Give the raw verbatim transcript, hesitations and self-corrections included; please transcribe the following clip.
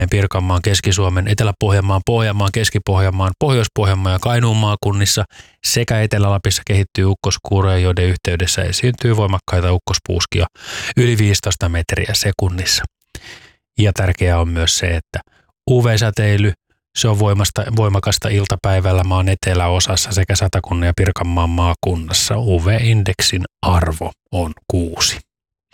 Pirkanmaan, Keski-Suomen, Etelä-Pohjanmaan, Pohjanmaan, Keski-Pohjanmaan, Pohjois-Pohjanmaan ja Kainuun maakunnissa sekä Etelä-Lapissa kehittyy ukkoskuuroja, joiden yhteydessä esiintyy voimakkaita ukkospuuskia yli viisitoista metriä sekunnissa. Ja tärkeää on myös se, että U V-säteily, se on voimasta, voimakasta iltapäivällä maan eteläosassa sekä Satakunnan ja Pirkanmaan maakunnassa. U V-indeksin arvo on kuusi.